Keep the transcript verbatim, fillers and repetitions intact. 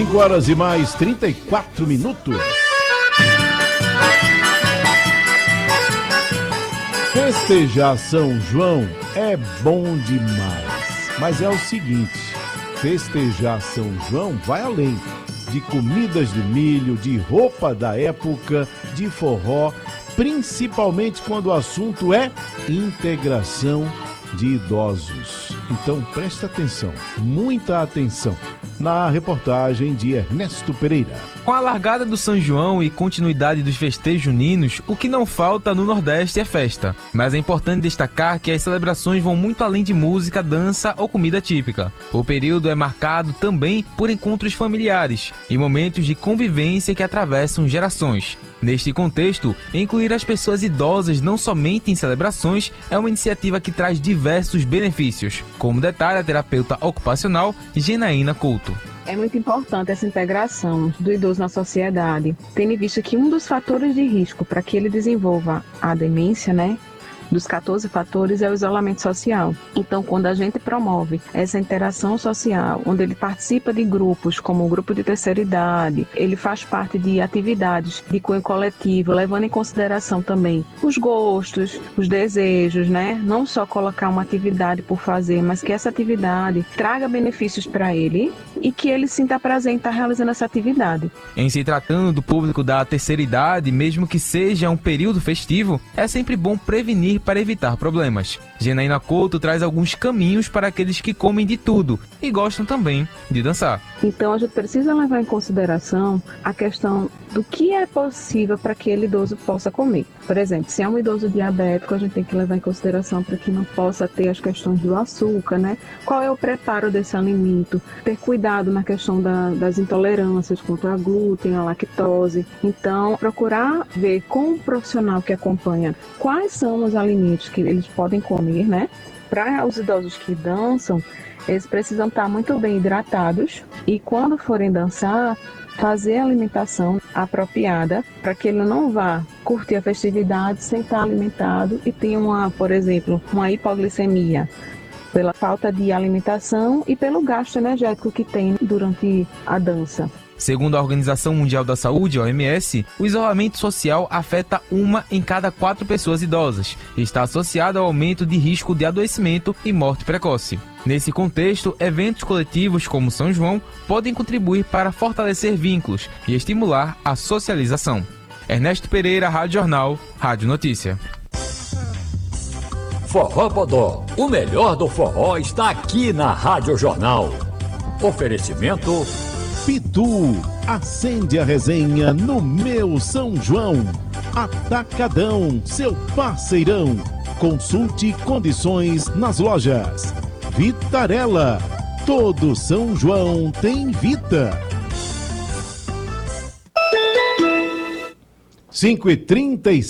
cinco horas e mais trinta e quatro minutos. Festejar São João é bom demais, mas é o seguinte, festejar São João vai além de comidas de milho, de roupa da época, de forró, principalmente quando o assunto é integração de idosos. Então presta atenção, muita atenção, na reportagem de Ernesto Pereira. Com a largada do São João e continuidade dos festejos juninos, o que não falta no Nordeste é festa. Mas é importante destacar que as celebrações vão muito além de música, dança ou comida típica. O período é marcado também por encontros familiares e momentos de convivência que atravessam gerações. Neste contexto, incluir as pessoas idosas não somente em celebrações é uma iniciativa que traz diversos benefícios, como detalha a terapeuta ocupacional Janaína Couto. É muito importante essa integração do idoso na sociedade, tendo em vista que um dos fatores de risco para que ele desenvolva a demência, né, dos quatorze fatores, é o isolamento social. Então, quando a gente promove essa interação social, onde ele participa de grupos, como o grupo de terceira idade, ele faz parte de atividades de cunho coletivo, levando em consideração também os gostos, os desejos, né? Não só colocar uma atividade por fazer, mas que essa atividade traga benefícios para ele e que ele sinta prazer em estar realizando essa atividade. Em se tratando do público da terceira idade, mesmo que seja um período festivo, é sempre bom prevenir para evitar problemas. Janaína Couto traz alguns caminhos para aqueles que comem de tudo e gostam também de dançar. Então a gente precisa levar em consideração a questão do que é possível para que aquele idoso possa comer. Por exemplo, se é um idoso diabético, a gente tem que levar em consideração para que não possa ter as questões do açúcar, né? Qual é o preparo desse alimento? Ter cuidado na questão da, das intolerâncias contra a glúten, a lactose. Então, procurar ver com o profissional que acompanha quais são os alimentos que eles podem comer, né? Para os idosos que dançam, eles precisam estar muito bem hidratados e quando forem dançar, fazer a alimentação apropriada para que ele não vá curtir a festividade sem estar alimentado e tenha, uma, por exemplo, uma hipoglicemia pela falta de alimentação e pelo gasto energético que tem durante a dança. Segundo a Organização Mundial da Saúde, O M S, o isolamento social afeta uma em cada quatro pessoas idosas e está associado ao aumento de risco de adoecimento e morte precoce. Nesse contexto, eventos coletivos como São João podem contribuir para fortalecer vínculos e estimular a socialização. Ernesto Pereira, Rádio Jornal, Rádio Notícia. Forró Bodó, o melhor do forró está aqui na Rádio Jornal. Oferecimento Pitu, acende a resenha no meu São João. Atacadão, seu parceirão. Consulte condições nas lojas. Vitarella, todo São João tem Vita. cinco e trinta e